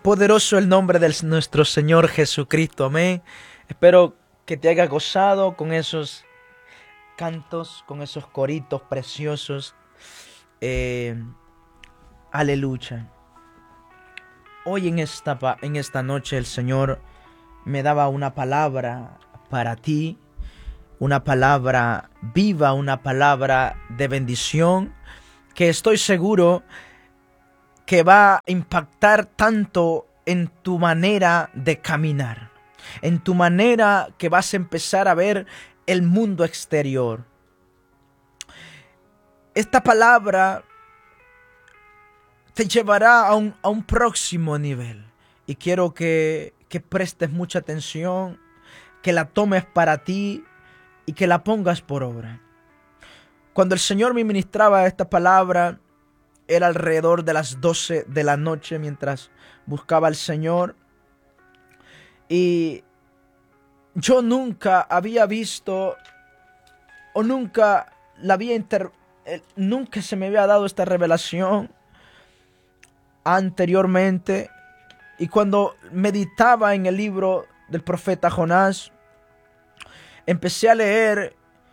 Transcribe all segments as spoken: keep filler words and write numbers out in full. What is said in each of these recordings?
Poderoso el nombre de nuestro Señor Jesucristo, amén. Espero que te haya gozado con esos cantos, con esos coritos preciosos. Eh, aleluya. Hoy en esta, en esta noche el Señor me daba una palabra para ti, una palabra viva, una palabra de bendición, que estoy seguro que va a impactar tanto en tu manera de caminar, en tu manera que vas a empezar a ver el mundo exterior. Esta palabra te llevará a un, a un próximo nivel y quiero que, que prestes mucha atención, que la tomes para ti y que la pongas por obra. Cuando el Señor me ministraba esta palabra, era alrededor de las doce de la noche mientras buscaba al Señor. Y yo nunca había visto o nunca la había inter... nunca se me había dado esta revelación anteriormente. Y cuando meditaba en el libro del profeta Jonás, empecé a leer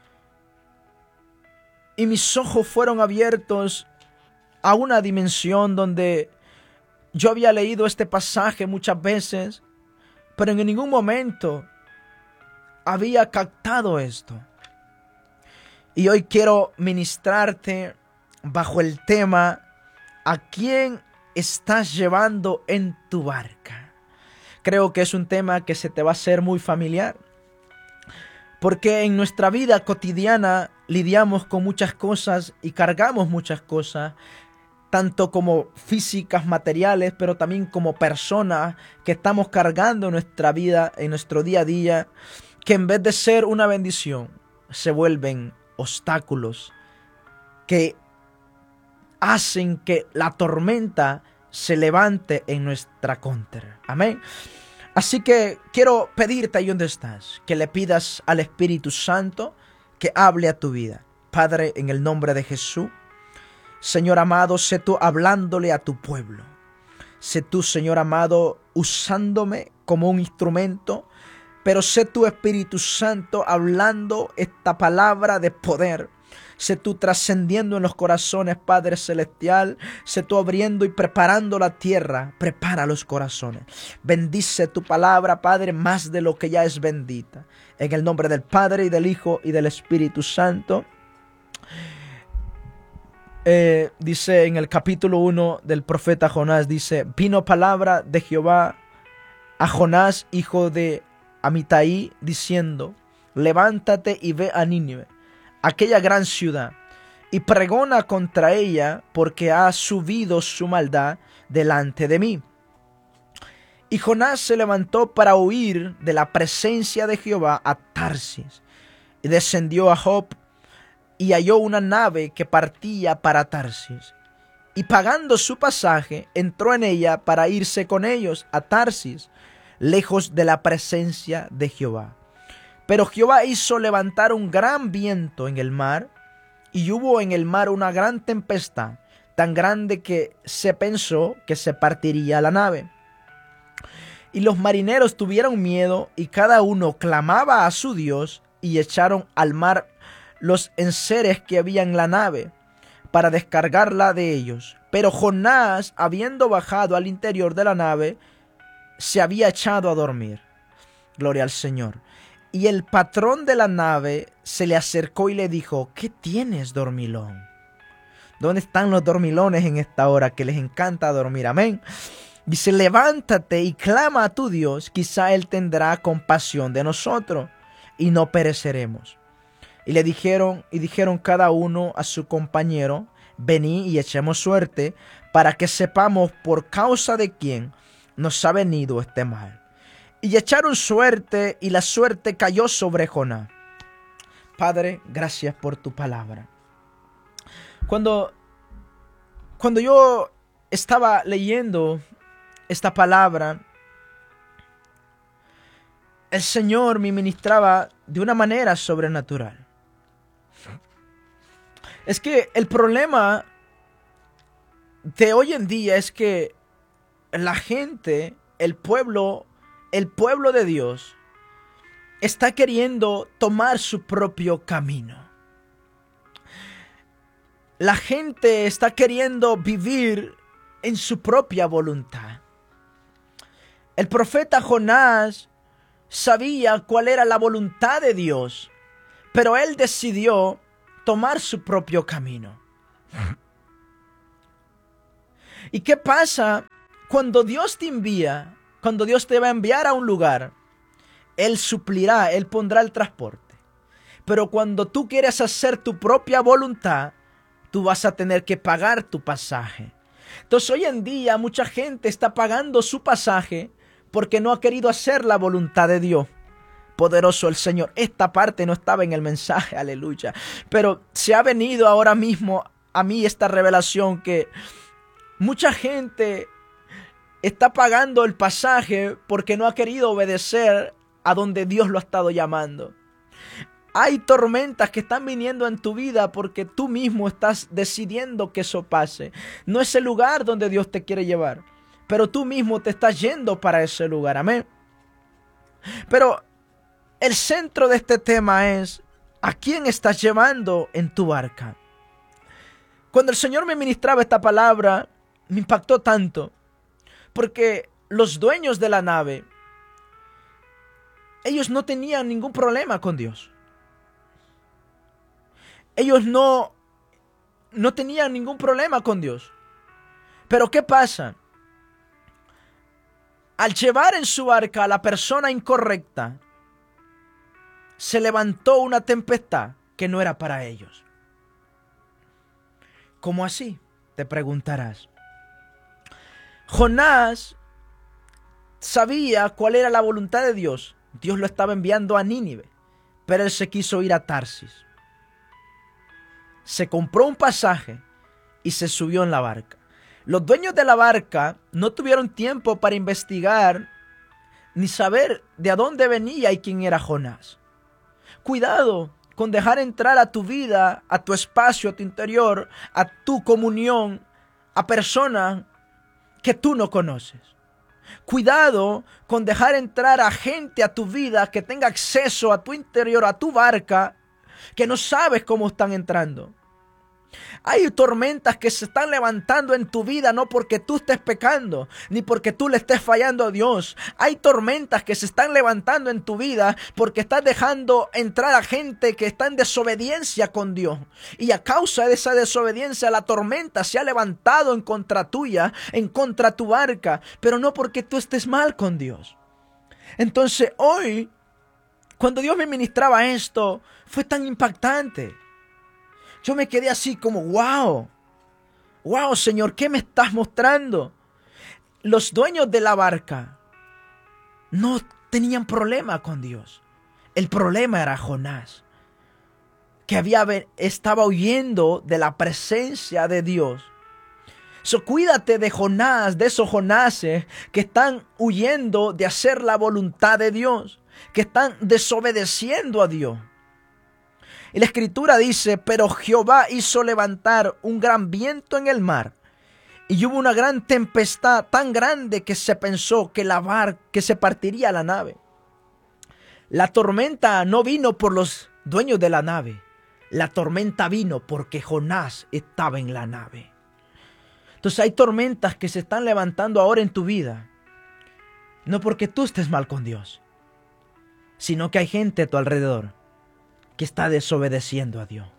y mis ojos fueron abiertos a una dimensión donde yo había leído este pasaje muchas veces, pero en ningún momento había captado esto. Y hoy quiero ministrarte bajo el tema: ¿a quién estás llevando en tu barca? Creo que es un tema que se te va a hacer muy familiar, porque en nuestra vida cotidiana lidiamos con muchas cosas y cargamos muchas cosas, tanto como físicas, materiales, pero también como personas que estamos cargando en nuestra vida, en nuestro día a día, que en vez de ser una bendición, se vuelven obstáculos que hacen que la tormenta se levante en nuestra contra. Amén. Así que quiero pedirte ahí donde estás, que le pidas al Espíritu Santo que hable a tu vida. Padre, en el nombre de Jesús, Señor amado, sé tú hablándole a tu pueblo. Sé tú, Señor amado, usándome como un instrumento, pero sé tú, Espíritu Santo, hablando esta palabra de poder. Sé tú trascendiendo en los corazones, Padre Celestial. Sé tú abriendo y preparando la tierra. Prepara los corazones. Bendice tu palabra, Padre, más de lo que ya es bendita. En el nombre del Padre, y del Hijo, y del Espíritu Santo. Eh, dice en el capítulo uno del profeta Jonás, dice: vino palabra de Jehová a Jonás, hijo de Amitai, diciendo: levántate y ve a Nínive, aquella gran ciudad, y pregona contra ella, porque ha subido su maldad delante de mí. Y Jonás se levantó para huir de la presencia de Jehová a Tarsis, y descendió a Jope, y halló una nave que partía para Tarsis, y pagando su pasaje, entró en ella para irse con ellos a Tarsis, lejos de la presencia de Jehová. Pero Jehová hizo levantar un gran viento en el mar, y hubo en el mar una gran tempestad, tan grande que se pensó que se partiría la nave. Y los marineros tuvieron miedo, y cada uno clamaba a su Dios, y echaron al mar los enseres que había en la nave, para descargarla de ellos. Pero Jonás, habiendo bajado al interior de la nave, se había echado a dormir. Gloria al Señor. Y el patrón de la nave se le acercó y le dijo: ¿qué tienes, dormilón? ¿Dónde están los dormilones en esta hora que les encanta dormir? Amén. Dice: levántate y clama a tu Dios, quizá Él tendrá compasión de nosotros y no pereceremos. Y le dijeron, y dijeron cada uno a su compañero: vení y echemos suerte, para que sepamos por causa de quién nos ha venido este mal. Y echaron suerte, y la suerte cayó sobre Jonás. Padre, gracias por tu palabra. Cuando, cuando yo estaba leyendo esta palabra, el Señor me ministraba de una manera sobrenatural. Es que el problema de hoy en día es que la gente, el pueblo, el pueblo de Dios, está queriendo tomar su propio camino. La gente está queriendo vivir en su propia voluntad. El profeta Jonás sabía cuál era la voluntad de Dios, pero él decidió tomar su propio camino. ¿Y qué pasa cuando Dios te envía? Cuando Dios te va a enviar a un lugar, Él suplirá, Él pondrá el transporte. Pero cuando tú quieres hacer tu propia voluntad, tú vas a tener que pagar tu pasaje. Entonces hoy en día mucha gente está pagando su pasaje porque no ha querido hacer la voluntad de Dios. Poderoso el Señor. Esta parte no estaba en el mensaje, aleluya. Pero se ha venido ahora mismo a mí esta revelación que mucha gente está pagando el pasaje porque no ha querido obedecer a donde Dios lo ha estado llamando. Hay tormentas que están viniendo en tu vida porque tú mismo estás decidiendo que eso pase. No es el lugar donde Dios te quiere llevar, pero tú mismo te estás yendo para ese lugar. Amén. Pero el centro de este tema es: ¿a quién estás llevando en tu barca? Cuando el Señor me ministraba esta palabra, me impactó tanto, porque los dueños de la nave, ellos no tenían ningún problema con Dios. Ellos no, no tenían ningún problema con Dios. Pero ¿qué pasa? Al llevar en su barca a la persona incorrecta, se levantó una tempestad que no era para ellos. ¿Cómo así?, te preguntarás. Jonás sabía cuál era la voluntad de Dios. Dios lo estaba enviando a Nínive, pero él se quiso ir a Tarsis. Se compró un pasaje y se subió en la barca. Los dueños de la barca no tuvieron tiempo para investigar ni saber de a dónde venía y quién era Jonás. Cuidado con dejar entrar a tu vida, a tu espacio, a tu interior, a tu comunión, a personas que tú no conoces. Cuidado con dejar entrar a gente a tu vida que tenga acceso a tu interior, a tu barca, que no sabes cómo están entrando. Hay tormentas que se están levantando en tu vida no porque tú estés pecando, ni porque tú le estés fallando a Dios. Hay tormentas que se están levantando en tu vida porque estás dejando entrar a gente que está en desobediencia con Dios. Y a causa de esa desobediencia, la tormenta se ha levantado en contra tuya, en contra tu barca, pero no porque tú estés mal con Dios. Entonces hoy, cuando Dios me ministraba esto, fue tan impactante. Yo me quedé así como, wow, wow, Señor, ¿qué me estás mostrando? Los dueños de la barca no tenían problema con Dios. El problema era Jonás, que había, estaba huyendo de la presencia de Dios. So, cuídate de Jonás, de esos Jonases que están huyendo de hacer la voluntad de Dios, que están desobedeciendo a Dios. Y la escritura dice: pero Jehová hizo levantar un gran viento en el mar, y hubo una gran tempestad tan grande que se pensó que la barca, que se partiría la nave. La tormenta no vino por los dueños de la nave. La tormenta vino porque Jonás estaba en la nave. Entonces hay tormentas que se están levantando ahora en tu vida, no porque tú estés mal con Dios, sino que hay gente a tu alrededor que está desobedeciendo a Dios.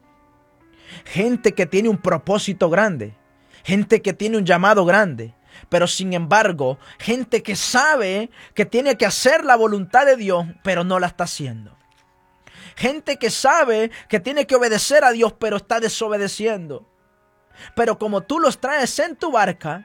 Gente que tiene un propósito grande, gente que tiene un llamado grande, pero sin embargo, gente que sabe que tiene que hacer la voluntad de Dios, pero no la está haciendo. Gente que sabe que tiene que obedecer a Dios, pero está desobedeciendo. Pero como tú los traes en tu barca,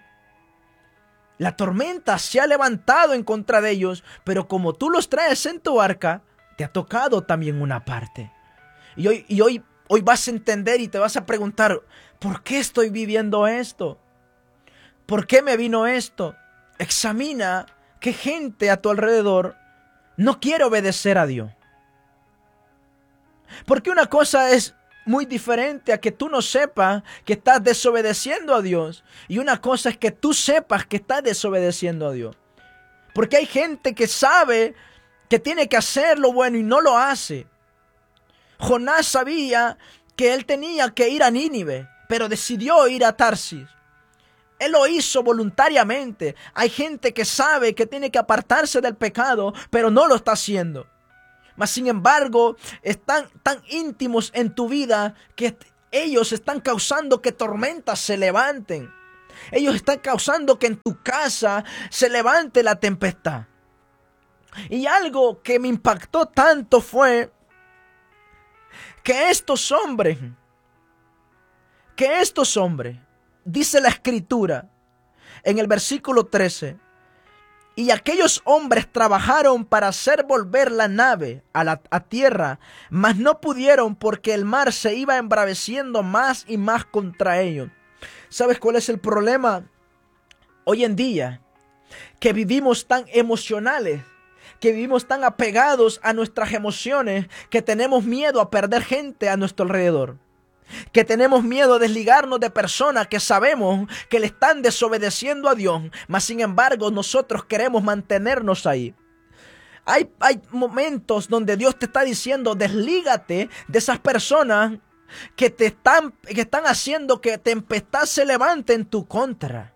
la tormenta se ha levantado en contra de ellos, pero como tú los traes en tu barca, te ha tocado también una parte. Y hoy, y hoy, hoy vas a entender y te vas a preguntar: ¿por qué estoy viviendo esto? ¿Por qué me vino esto? Examina qué gente a tu alrededor no quiere obedecer a Dios. Porque una cosa es muy diferente a que tú no sepas que estás desobedeciendo a Dios. Y una cosa es que tú sepas que estás desobedeciendo a Dios. Porque hay gente que sabe que tiene que hacer lo bueno y no lo hace. Jonás sabía que él tenía que ir a Nínive, pero decidió ir a Tarsis. Él lo hizo voluntariamente. Hay gente que sabe que tiene que apartarse del pecado, pero no lo está haciendo. Mas sin embargo, están tan íntimos en tu vida que ellos están causando que tormentas se levanten. Ellos están causando que en tu casa se levante la tempestad. Y algo que me impactó tanto fue que estos hombres, que estos hombres, dice la Escritura en el versículo trece, y aquellos hombres trabajaron para hacer volver la nave a la a tierra, mas no pudieron porque el mar se iba embraveciendo más y más contra ellos. ¿Sabes cuál es el problema hoy en día? Que vivimos tan emocionales, que vivimos tan apegados a nuestras emociones, que tenemos miedo a perder gente a nuestro alrededor. Que tenemos miedo a desligarnos de personas que sabemos que le están desobedeciendo a Dios, mas sin embargo nosotros queremos mantenernos ahí. Hay, hay momentos donde Dios te está diciendo: deslígate de esas personas que te están, que están haciendo que tempestad se levante en tu contra.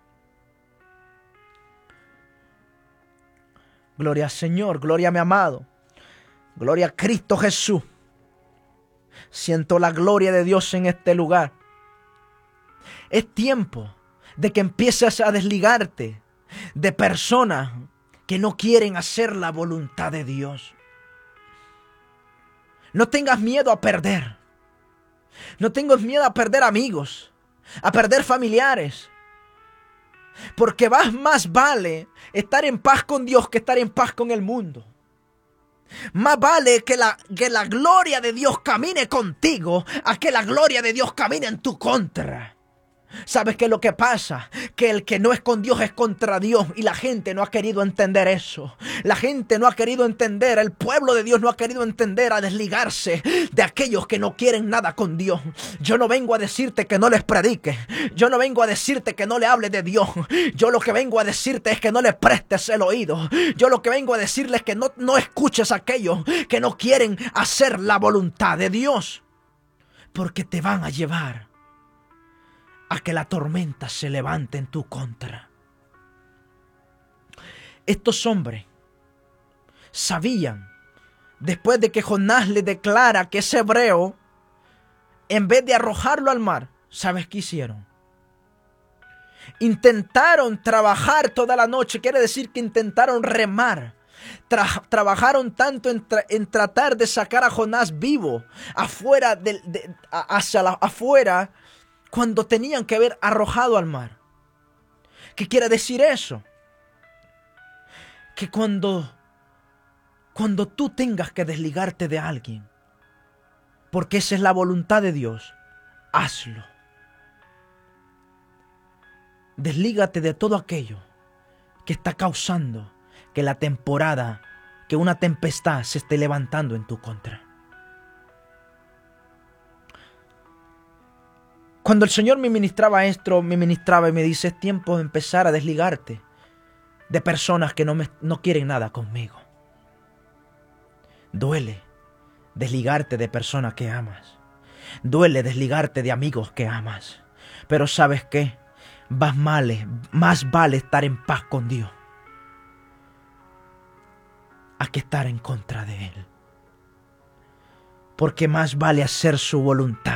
Gloria al Señor, gloria a mi amado, gloria a Cristo Jesús. Siento la gloria de Dios en este lugar. Es tiempo de que empieces a desligarte de personas que no quieren hacer la voluntad de Dios. No tengas miedo a perder. No tengas miedo a perder amigos, a perder familiares. Porque más, más vale estar en paz con Dios que estar en paz con el mundo. Más vale que la, que la gloria de Dios camine contigo a que la gloria de Dios camine en tu contra. ¿Sabes qué es lo que pasa? Que el que no es con Dios es contra Dios, y la gente no ha querido entender eso. La gente no ha querido entender, el pueblo de Dios no ha querido entender a desligarse de aquellos que no quieren nada con Dios. Yo no vengo a decirte que no les prediques. Yo no vengo a decirte que no le hables de Dios. Yo lo que vengo a decirte es que no le prestes el oído. Yo lo que vengo a decirles es que no, no escuches a aquellos que no quieren hacer la voluntad de Dios. Porque te van a llevar a que la tormenta se levante en tu contra. Estos hombres sabían, después de que Jonás le declara que es hebreo, en vez de arrojarlo al mar, ¿sabes qué hicieron? Intentaron trabajar toda la noche, quiere decir que intentaron remar. Tra- trabajaron tanto en, tra- en tratar de sacar a Jonás vivo afuera, de, de, a- hacia la, afuera, cuando tenían que haber arrojado al mar. ¿Qué quiere decir eso? Que cuando, cuando tú tengas que desligarte de alguien, porque esa es la voluntad de Dios, hazlo. Deslígate de todo aquello que está causando que la temporada, que una tempestad se esté levantando en tu contra. Cuando el Señor me ministraba esto, me ministraba y me dice: es tiempo de empezar a desligarte de personas que no, me, no quieren nada conmigo. Duele desligarte de personas que amas. Duele desligarte de amigos que amas. Pero ¿sabes qué? Más vale, más vale estar en paz con Dios a que estar en contra de Él. Porque más vale hacer su voluntad.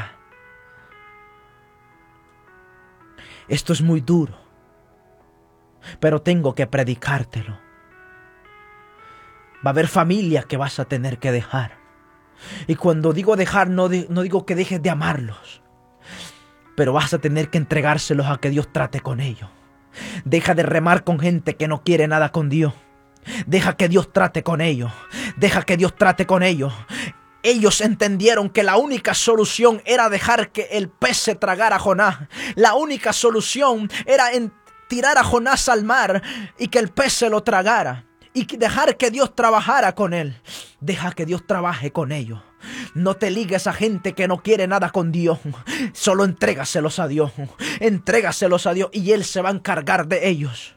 Esto es muy duro, pero tengo que predicártelo. Va a haber familias que vas a tener que dejar. Y cuando digo dejar, no, de, no digo que dejes de amarlos, pero vas a tener que entregárselos a que Dios trate con ellos. Deja de remar con gente que no quiere nada con Dios. Deja que Dios trate con ellos. Deja que Dios trate con ellos. Ellos entendieron que la única solución era dejar que el pez se tragara a Jonás. La única solución era en tirar a Jonás al mar y que el pez se lo tragara. Y dejar que Dios trabajara con él. Deja que Dios trabaje con ellos. No te ligues a gente que no quiere nada con Dios. Solo entrégaselos a Dios. Entrégaselos a Dios y Él se va a encargar de ellos.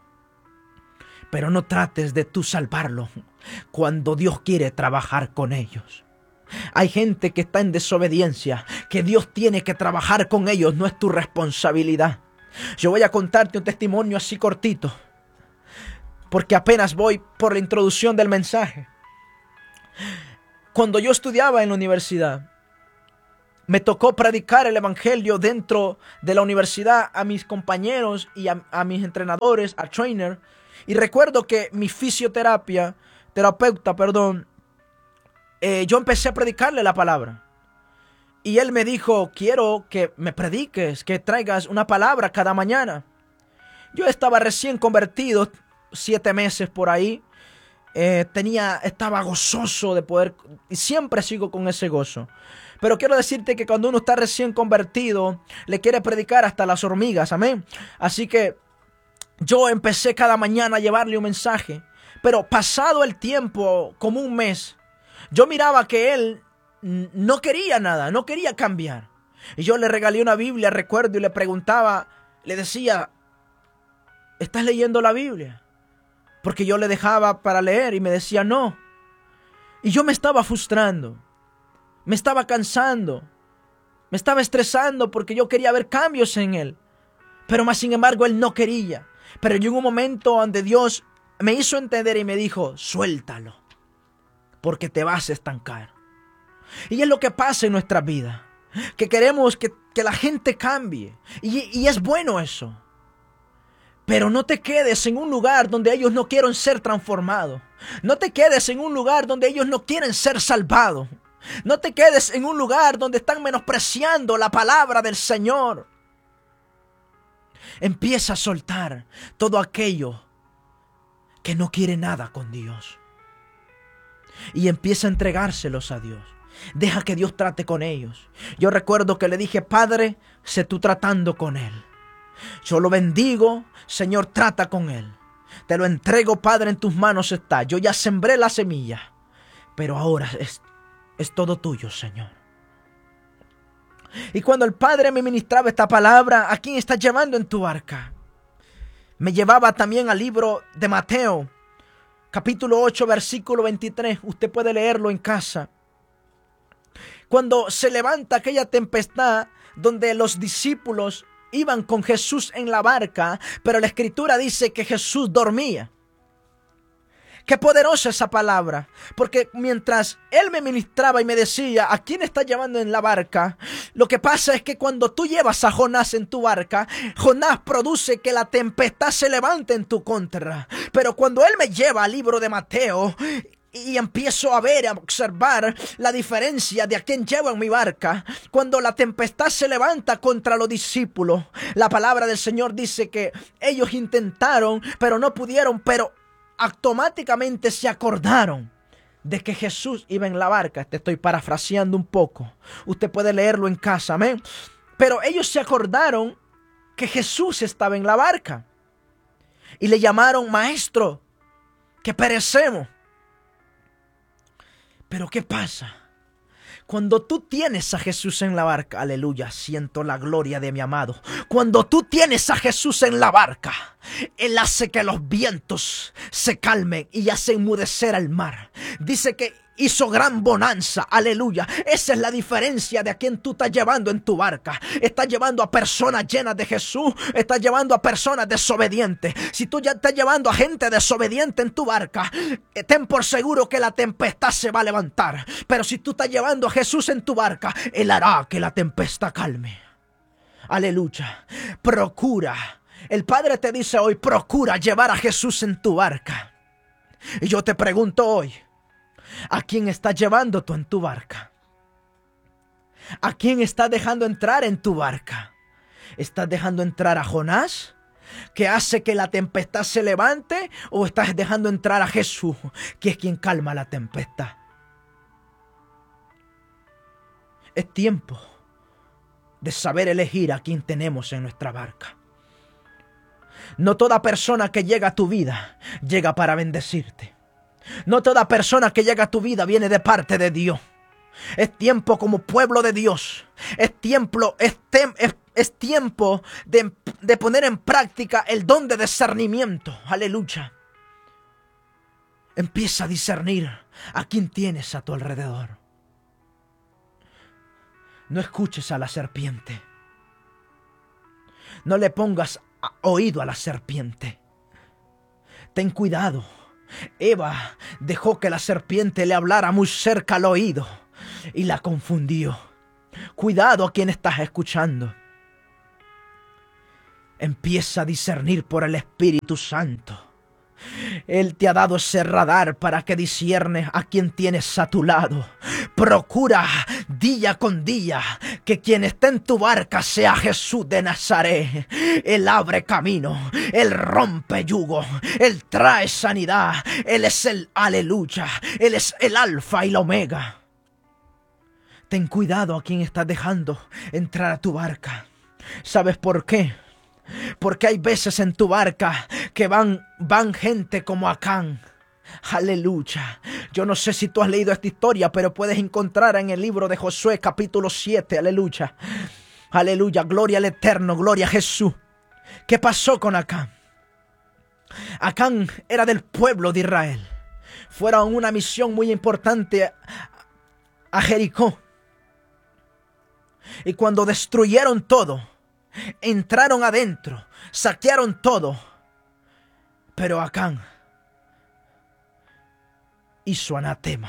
Pero no trates de tú salvarlos cuando Dios quiere trabajar con ellos. Hay gente que está en desobediencia, que Dios tiene que trabajar con ellos, no es tu responsabilidad. Yo voy a contarte un testimonio así cortito, porque apenas voy por la introducción del mensaje. Cuando yo estudiaba en la universidad, me tocó predicar el evangelio dentro de la universidad a mis compañeros y a, a mis entrenadores, a trainer. Y recuerdo que mi fisioterapia, terapeuta, perdón, eh, yo empecé a predicarle la palabra. Y él me dijo, quiero que me prediques, que traigas una palabra cada mañana. Yo estaba recién convertido, siete meses por ahí. Eh, tenía, estaba gozoso de poder, y siempre sigo con ese gozo. Pero quiero decirte que cuando uno está recién convertido, le quiere predicar hasta las hormigas, amén. Así que yo empecé cada mañana a llevarle un mensaje. Pero pasado el tiempo, como un mes, yo miraba que él no quería nada, no quería cambiar. Y yo le regalé una Biblia, recuerdo, y le preguntaba, le decía, ¿estás leyendo la Biblia? Porque yo le dejaba para leer y me decía no. Y yo me estaba frustrando, me estaba cansando, me estaba estresando porque yo quería ver cambios en él. Pero más sin embargo él no quería. Pero llegó un momento donde Dios me hizo entender y me dijo, suéltalo, porque te vas a estancar. Y es lo que pasa en nuestra vida, que queremos que, que la gente cambie. Y, y es bueno eso. Pero no te quedes en un lugar donde ellos no quieren ser transformados. No te quedes en un lugar donde ellos no quieren ser salvados. No te quedes en un lugar donde están menospreciando la palabra del Señor. Empieza a soltar todo aquello que no quiere nada con Dios. Y empieza a entregárselos a Dios. Deja que Dios trate con ellos. Yo recuerdo que le dije, Padre, sé tú tratando con él. Yo lo bendigo, Señor, trata con él. Te lo entrego, Padre, en tus manos está. Yo ya sembré la semilla, pero ahora es, es todo tuyo, Señor. Y cuando el Padre me ministraba esta palabra, ¿a quién estás llevando en tu barca? Me llevaba también al libro de Mateo, capítulo ocho, versículo veintitrés. Usted puede leerlo en casa. Cuando se levanta aquella tempestad donde los discípulos iban con Jesús en la barca, pero la escritura dice que Jesús dormía. Qué poderosa esa palabra, porque mientras él me ministraba y me decía, ¿a quién está llevando en la barca? Lo que pasa es que cuando tú llevas a Jonás en tu barca, Jonás produce que la tempestad se levante en tu contra. Pero cuando él me lleva al libro de Mateo y empiezo a ver, a observar la diferencia de a quién llevo en mi barca, cuando la tempestad se levanta contra los discípulos, la palabra del Señor dice que ellos intentaron, pero no pudieron, pero automáticamente se acordaron de que Jesús iba en la barca. Te estoy parafraseando un poco. Usted puede leerlo en casa, amén. Pero ellos se acordaron que Jesús estaba en la barca y le llamaron maestro, que perecemos. Pero ¿qué pasa? Cuando tú tienes a Jesús en la barca, aleluya, siento la gloria de mi amado. Cuando tú tienes a Jesús en la barca, Él hace que los vientos se calmen y hace enmudecer al mar. Dice que hizo gran bonanza, aleluya. Esa es la diferencia de a quién tú estás llevando en tu barca. Estás llevando a personas llenas de Jesús, estás llevando a personas desobedientes. Si tú ya estás llevando a gente desobediente en tu barca, ten por seguro que la tempestad se va a levantar. Pero si tú estás llevando a Jesús en tu barca, Él hará que la tempestad calme. Aleluya. Procura. El Padre te dice hoy, procura llevar a Jesús en tu barca. Y yo te pregunto hoy, ¿a quién estás llevando tú en tu barca? ¿A quién estás dejando entrar en tu barca? ¿Estás dejando entrar a Jonás, que hace que la tempestad se levante? ¿O estás dejando entrar a Jesús, que es quien calma la tempestad? Es tiempo de saber elegir a quién tenemos en nuestra barca. No toda persona que llega a tu vida llega para bendecirte. No toda persona que llega a tu vida viene de parte de Dios. Es tiempo como pueblo de Dios. Es tiempo, es, tem, es, es tiempo de, de poner en práctica el don de discernimiento. Aleluya. Empieza a discernir a quién tienes a tu alrededor. No escuches a la serpiente. No le pongas oído a la serpiente. Ten cuidado. Eva dejó que la serpiente le hablara muy cerca al oído y la confundió. Cuidado a quien estás escuchando. Empieza a discernir por el Espíritu Santo. Él te ha dado ese radar para que disciernes a quien tienes a tu lado. Procura día con día que quien esté en tu barca sea Jesús de Nazaret. Él abre camino, Él rompe yugo, Él trae sanidad. Él es el aleluya, Él es el alfa y la omega. Ten cuidado a quien estás dejando entrar a tu barca. ¿Sabes por qué? Porque hay veces en tu barca que van, van gente como Acán. Aleluya. Yo no sé si tú has leído esta historia, pero puedes encontrarla en el libro de Josué capítulo siete. Aleluya. Aleluya. Gloria al Eterno. Gloria a Jesús. ¿Qué pasó con Acán? Acán era del pueblo de Israel. Fueron una misión muy importante a Jericó. Y cuando destruyeron todo, entraron adentro, saquearon todo. Pero Acán hizo anatema.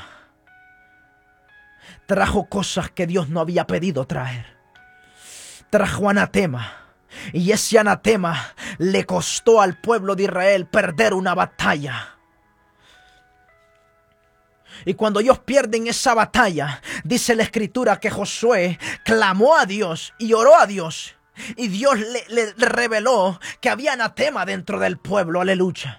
Trajo cosas que Dios no había pedido traer. Trajo anatema. Y ese anatema le costó al pueblo de Israel perder una batalla. Y cuando ellos pierden esa batalla, dice la Escritura que Josué clamó a Dios y oró a Dios. Y Dios le, le reveló que había anatema dentro del pueblo. Aleluya.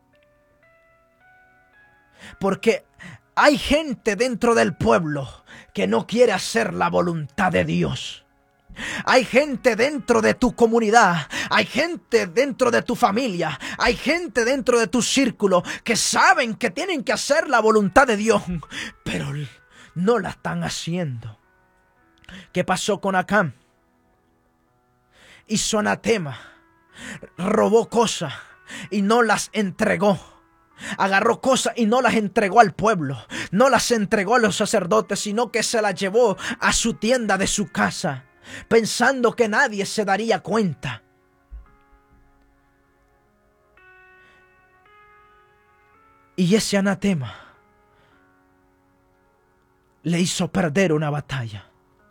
Porque hay gente dentro del pueblo que no quiere hacer la voluntad de Dios. Hay gente dentro de tu comunidad, hay gente dentro de tu familia, hay gente dentro de tu círculo que saben que tienen que hacer la voluntad de Dios, pero no la están haciendo. ¿Qué pasó con Acán? Hizo anatema, robó cosas y no las entregó. Agarró cosas y no las entregó al pueblo, no las entregó a los sacerdotes, sino que se las llevó a su tienda de su casa, pensando que nadie se daría cuenta. Y ese anatema le hizo perder una batalla.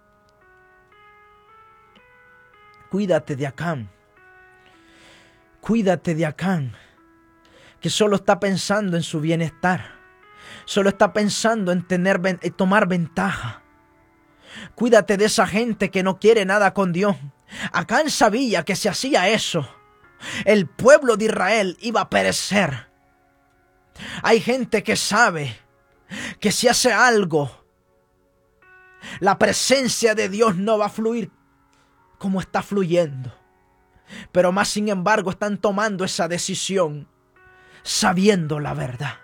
Cuídate de Acán. Cuídate de Acán, que solo está pensando en su bienestar. Solo está pensando en tener, en tomar ventaja. Cuídate de esa gente que no quiere nada con Dios. Acán sabía que si hacía eso, el pueblo de Israel iba a perecer. Hay gente que sabe que si hace algo, la presencia de Dios no va a fluir como está fluyendo. Pero más sin embargo están tomando esa decisión sabiendo la verdad.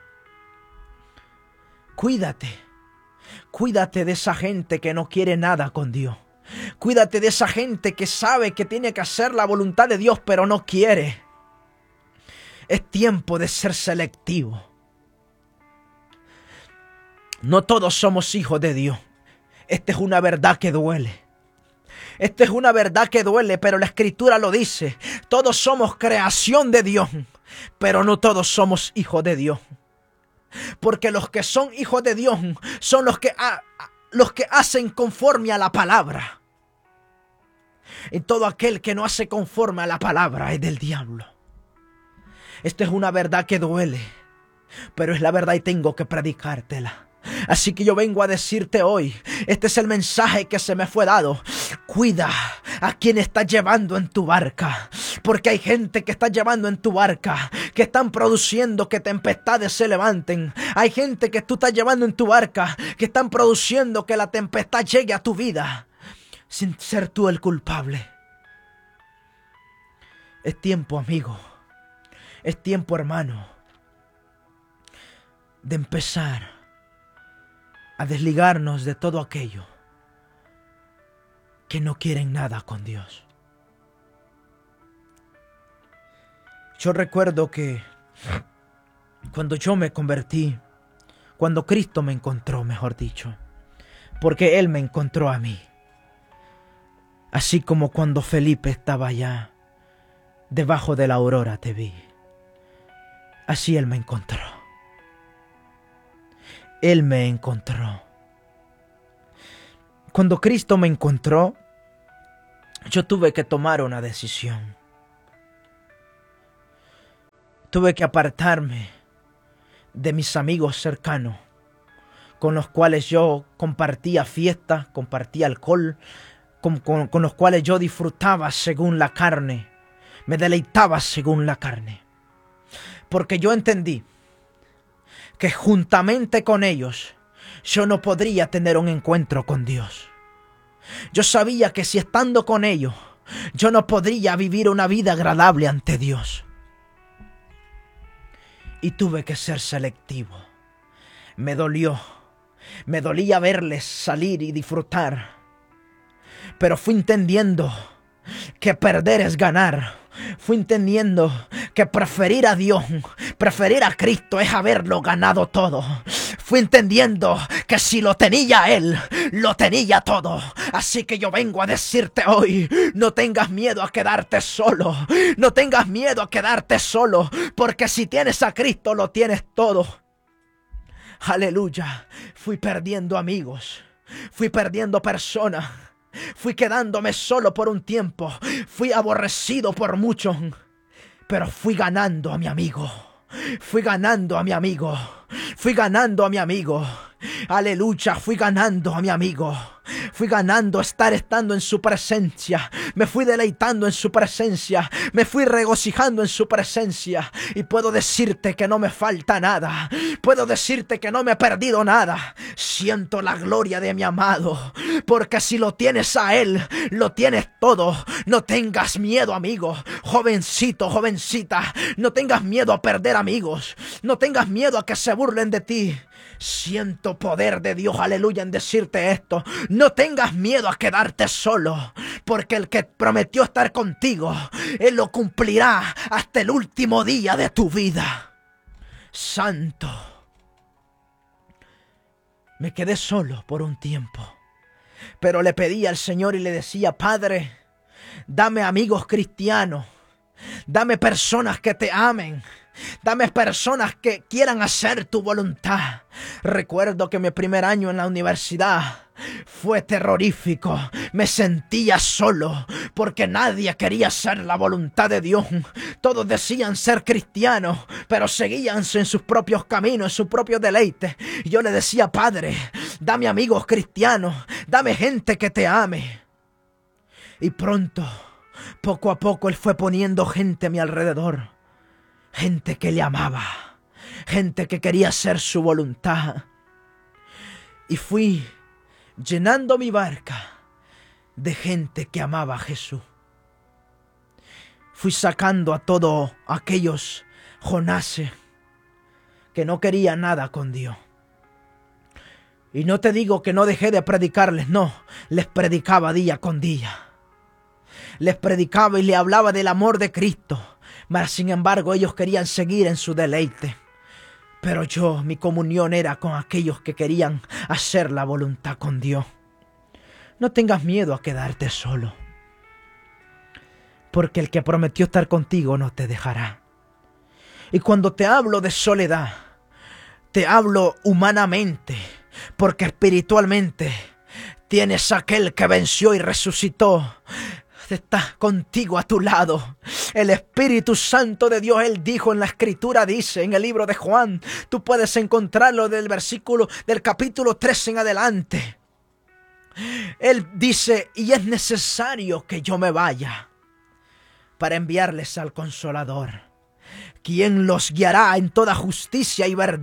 Cuídate. Cuídate de esa gente que no quiere nada con Dios. Cuídate de esa gente que sabe que tiene que hacer la voluntad de Dios, pero no quiere. Es tiempo de ser selectivo. No todos somos hijos de Dios. Esta es una verdad que duele. Esta es una verdad que duele, pero la Escritura lo dice. Todos somos creación de Dios, pero no todos somos hijos de Dios. Porque los que son hijos de Dios son los que, ha, los que hacen conforme a la palabra. Y todo aquel que no hace conforme a la palabra es del diablo. Esta es una verdad que duele, pero es la verdad y tengo que predicártela. Así que yo vengo a decirte hoy, este es el mensaje que se me fue dado. Cuida a quien estás llevando en tu barca, porque hay gente que está llevando en tu barca, que están produciendo que tempestades se levanten. Hay gente que tú estás llevando en tu barca, que están produciendo que la tempestad llegue a tu vida, sin ser tú el culpable. Es tiempo, amigo, es tiempo, hermano, de empezar a desligarnos de todo aquello que no quieren nada con Dios. Yo recuerdo que cuando yo me convertí, cuando Cristo me encontró, mejor dicho, porque Él me encontró a mí, así como cuando Felipe estaba allá, debajo de la aurora te vi, así Él me encontró. Él me encontró. Cuando Cristo me encontró, yo tuve que tomar una decisión. Tuve que apartarme de mis amigos cercanos, con los cuales yo compartía fiestas, compartía alcohol, con, con, con los cuales yo disfrutaba según la carne, me deleitaba según la carne. Porque yo entendí que juntamente con ellos yo no podría tener un encuentro con Dios. Yo sabía que si estando con ellos yo no podría vivir una vida agradable ante Dios. Y tuve que ser selectivo. Me dolió. Me dolía verles salir y disfrutar. Pero fui entendiendo que perder es ganar. Fui entendiendo que preferir a Dios, preferir a Cristo es haberlo ganado todo. Fui entendiendo que si lo tenía Él, lo tenía todo. Así que yo vengo a decirte hoy, no tengas miedo a quedarte solo. No tengas miedo a quedarte solo, porque si tienes a Cristo, lo tienes todo. Aleluya. Fui perdiendo amigos, fui perdiendo personas. Fui quedándome solo por un tiempo. Fui aborrecido por muchos. Pero fui ganando a mi amigo. Fui ganando a mi amigo. Fui ganando a mi amigo. Aleluya, fui ganando a mi amigo. Fui ganando estar estando en su presencia. Me fui deleitando en su presencia. Me fui regocijando en su presencia. Y puedo decirte que no me falta nada. Puedo decirte que no me he perdido nada. Siento la gloria de mi amado. Porque si lo tienes a Él, lo tienes todo. No tengas miedo, amigo. Jovencito, jovencita. No tengas miedo a perder amigos. No tengas miedo a que se burlen de ti. Siento poder de Dios, aleluya, en decirte esto. No tengas miedo a quedarte solo, porque el que prometió estar contigo, Él lo cumplirá hasta el último día de tu vida. Santo. Me quedé solo por un tiempo, pero le pedí al Señor y le decía: Padre, dame amigos cristianos, dame personas que te amen, dame personas que quieran hacer tu voluntad. Recuerdo que mi primer año en la universidad fue terrorífico. Me sentía solo porque nadie quería hacer la voluntad de Dios. Todos decían ser cristianos, pero seguían en sus propios caminos, en su propio deleite. Y yo le decía: Padre, dame amigos cristianos, dame gente que te ame. Y pronto, poco a poco, Él fue poniendo gente a mi alrededor. Gente que le amaba, gente que quería hacer su voluntad. Y fui llenando mi barca de gente que amaba a Jesús. Fui sacando a todos aquellos Jonases que no querían nada con Dios. Y no te digo que no dejé de predicarles, no, les predicaba día con día. Les predicaba y les hablaba del amor de Cristo. Mas sin embargo ellos querían seguir en su deleite. Pero yo, mi comunión era con aquellos que querían hacer la voluntad con Dios. No tengas miedo a quedarte solo, porque el que prometió estar contigo no te dejará. Y cuando te hablo de soledad, te hablo humanamente, porque espiritualmente tienes aquel que venció y resucitó. Está contigo a tu lado. El Espíritu Santo de Dios, Él dijo en la Escritura, dice en el libro de Juan, tú puedes encontrarlo del versículo del capítulo tres en adelante. Él dice: y es necesario que yo me vaya para enviarles al Consolador, quien los guiará en toda justicia y verdad,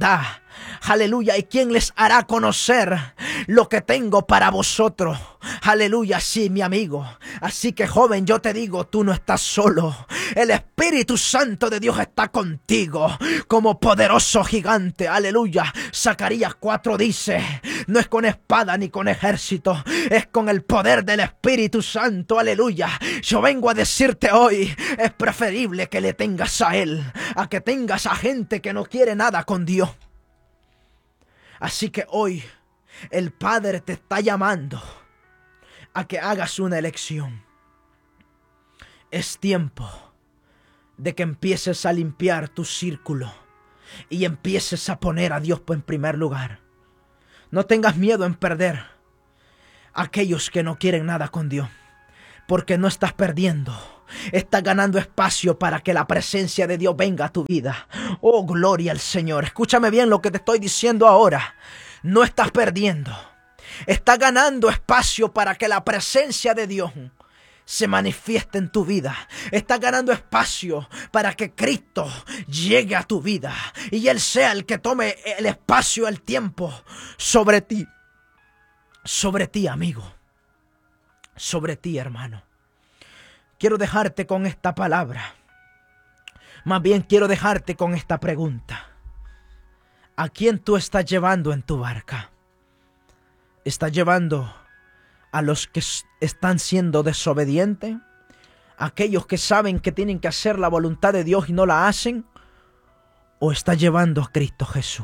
Aleluya. ¿Y quién les hará conocer lo que tengo para vosotros? Aleluya, sí, mi amigo. Así que, joven, yo te digo, tú no estás solo. El Espíritu Santo de Dios está contigo como poderoso gigante. Aleluya. Zacarías cuatro dice, no es con espada ni con ejército, es con el poder del Espíritu Santo. Aleluya. Yo vengo a decirte hoy, es preferible que le tengas a Él, a que tengas a gente que no quiere nada con Dios. Así que hoy el Padre te está llamando a que hagas una elección. Es tiempo de que empieces a limpiar tu círculo y empieces a poner a Dios en primer lugar. No tengas miedo en perder a aquellos que no quieren nada con Dios, porque no estás perdiendo. Estás ganando espacio para que la presencia de Dios venga a tu vida. Oh, gloria al Señor. Escúchame bien lo que te estoy diciendo ahora. No estás perdiendo. Estás ganando espacio para que la presencia de Dios se manifieste en tu vida. Estás ganando espacio para que Cristo llegue a tu vida y Él sea el que tome el espacio, el tiempo sobre ti. Sobre ti, amigo. Sobre ti, hermano. Quiero dejarte con esta palabra. Más bien quiero dejarte con esta pregunta. ¿A quién tú estás llevando en tu barca? ¿Estás llevando a los que están siendo desobedientes? ¿Aquellos que saben que tienen que hacer la voluntad de Dios y no la hacen? ¿O estás llevando a Cristo Jesús?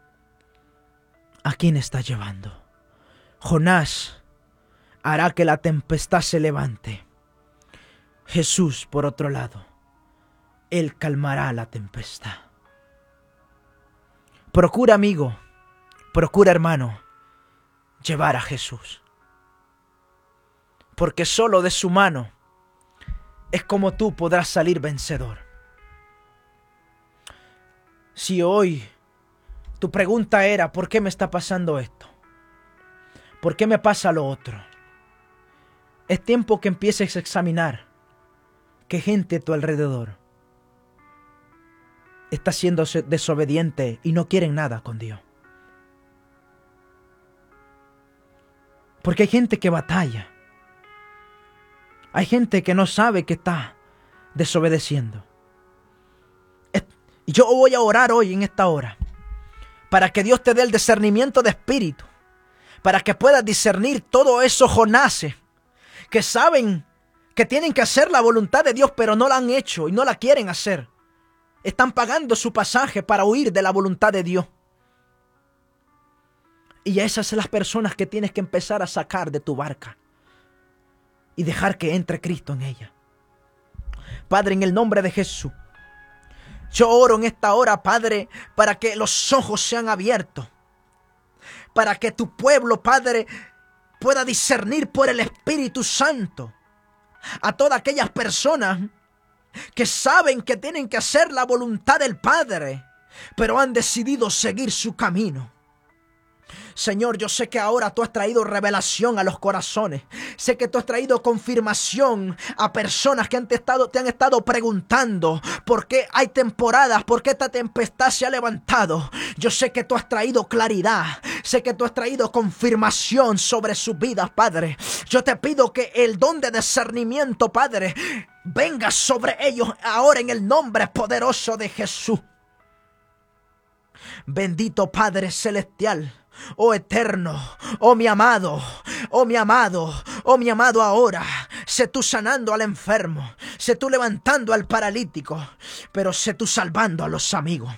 ¿A quién estás llevando? Jonás hará que la tempestad se levante. Jesús, por otro lado, Él calmará la tempestad. Procura, amigo, procura, hermano, llevar a Jesús. Porque solo de su mano es como tú podrás salir vencedor. Si hoy tu pregunta era, ¿por qué me está pasando esto? ¿Por qué me pasa lo otro? Es tiempo que empieces a examinar qué gente a tu alrededor está siendo desobediente y no quieren nada con Dios. Porque hay gente que batalla. Hay gente que no sabe que está desobedeciendo. Y yo voy a orar hoy en esta hora para que Dios te dé el discernimiento de espíritu, para que puedas discernir todos esos Jonases que saben que tienen que hacer la voluntad de Dios, pero no la han hecho y no la quieren hacer. Están pagando su pasaje para huir de la voluntad de Dios. Y a esas son las personas que tienes que empezar a sacar de tu barca y dejar que entre Cristo en ella. Padre, en el nombre de Jesús, yo oro en esta hora, Padre, para que los ojos sean abiertos, para que tu pueblo, Padre, pueda discernir por el Espíritu Santo a todas aquellas personas que saben que tienen que hacer la voluntad del Padre, pero han decidido seguir su camino. Señor, yo sé que ahora tú has traído revelación a los corazones. Sé que tú has traído confirmación a personas que han estado, te han estado preguntando por qué hay temporadas, por qué esta tempestad se ha levantado. Yo sé que tú has traído claridad. Sé que tú has traído confirmación sobre sus vidas, Padre. Yo te pido que el don de discernimiento, Padre, venga sobre ellos ahora en el nombre poderoso de Jesús. Bendito Padre Celestial, oh eterno, oh mi amado, oh mi amado, oh mi amado ahora. Sé tú sanando al enfermo, sé tú levantando al paralítico, pero sé tú salvando a los amigos.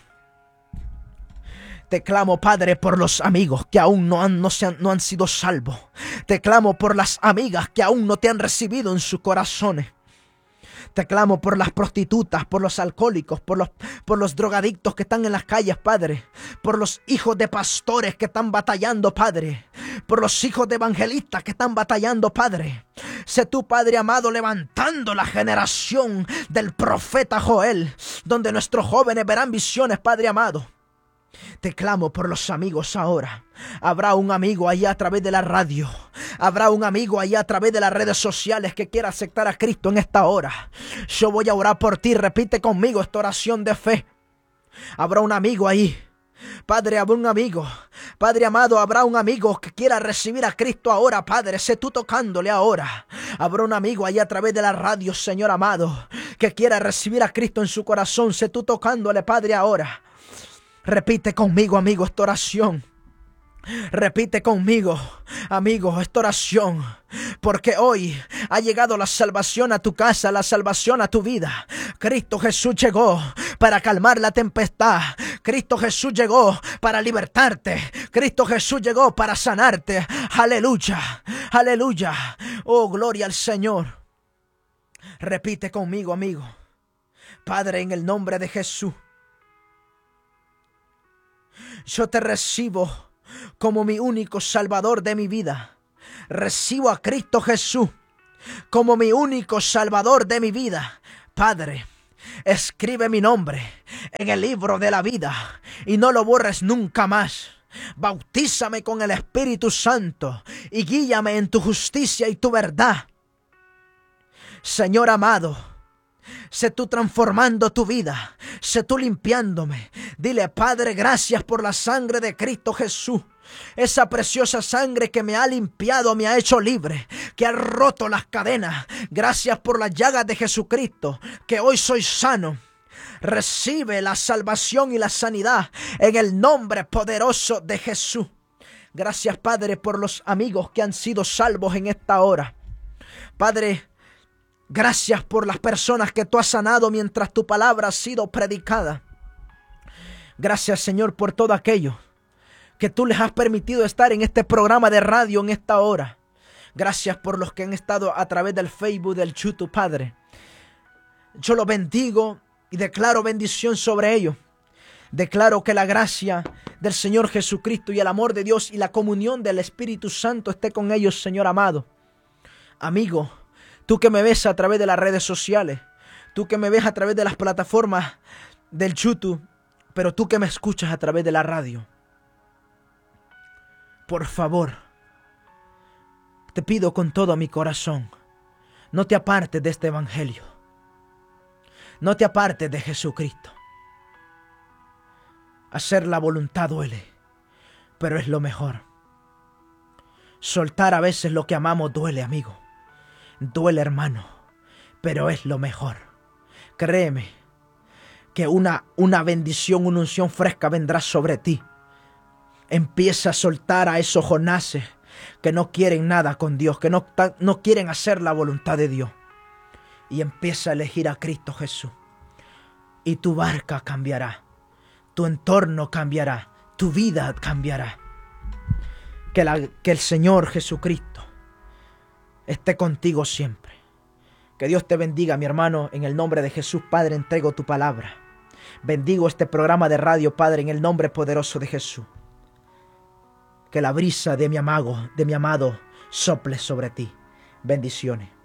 Te clamo, Padre, por los amigos que aún no han, no se han, no han sido salvos. Te clamo por las amigas que aún no te han recibido en sus corazones. Te clamo por las prostitutas, por los alcohólicos, por los, por los drogadictos que están en las calles, Padre. Por los hijos de pastores que están batallando, Padre. Por los hijos de evangelistas que están batallando, Padre. Sé tú, Padre amado, levantando la generación del profeta Joel, donde nuestros jóvenes verán visiones, Padre amado. Te clamo por los amigos ahora. Habrá un amigo allá a través de la radio. Habrá un amigo allá a través de las redes sociales que quiera aceptar a Cristo en esta hora. Yo voy a orar por ti. Repite conmigo esta oración de fe. Habrá un amigo ahí Padre, habrá un amigo, Padre amado, habrá un amigo que quiera recibir a Cristo ahora, Padre, sé tú tocándole ahora. Habrá un amigo allá a través de la radio, Señor amado, que quiera recibir a Cristo en su corazón, sé tú tocándole, Padre, ahora. Repite conmigo, amigo, esta oración. Repite conmigo, amigo, esta oración, porque hoy ha llegado la salvación a tu casa, la salvación a tu vida. Cristo Jesús llegó para calmar la tempestad. Cristo Jesús llegó para libertarte. Cristo Jesús llegó para sanarte. Aleluya, aleluya. Oh, gloria al Señor. Repite conmigo, amigo. Padre, en el nombre de Jesús, yo te recibo como mi único Salvador de mi vida. Recibo a Cristo Jesús como mi único Salvador de mi vida. Padre, escribe mi nombre en el libro de la vida y no lo borres nunca más. Bautízame con el Espíritu Santo y guíame en tu justicia y tu verdad. Señor amado, sé tú transformando tu vida, sé tú limpiándome. Dile, Padre, gracias por la sangre de Cristo Jesús. Esa preciosa sangre que me ha limpiado, me ha hecho libre, que ha roto las cadenas. Gracias por las llagas de Jesucristo, que hoy soy sano. Recibe la salvación y la sanidad en el nombre poderoso de Jesús. Gracias, Padre, por los amigos que han sido salvos en esta hora. Padre, gracias por las personas que tú has sanado mientras tu palabra ha sido predicada. Gracias, Señor, por todo aquello que tú les has permitido estar en este programa de radio en esta hora. Gracias por los que han estado a través del Facebook, del YouTube, Padre. Yo los bendigo y declaro bendición sobre ellos. Declaro que la gracia del Señor Jesucristo y el amor de Dios y la comunión del Espíritu Santo esté con ellos, Señor amado. Amigo, tú que me ves a través de las redes sociales, tú que me ves a través de las plataformas del YouTube, pero tú que me escuchas a través de la radio, por favor, te pido con todo mi corazón, no te apartes de este evangelio. No te apartes de Jesucristo. Hacer la voluntad duele, pero es lo mejor. Soltar a veces lo que amamos duele, amigo. Duele, hermano, pero es lo mejor. Créeme que una, una bendición, una unción fresca vendrá sobre ti. Empieza a soltar a esos Jonases que no quieren nada con Dios, que no, no quieren hacer la voluntad de Dios. Y empieza a elegir a Cristo Jesús. Y tu barca cambiará, tu entorno cambiará, tu vida cambiará. Que, la, que el Señor Jesucristo esté contigo siempre. Que Dios te bendiga, mi hermano, en el nombre de Jesús. Padre, entrego tu palabra. Bendigo este programa de radio, Padre, en el nombre poderoso de Jesús. Que la brisa de mi amado, de mi amado sople sobre ti. Bendiciones.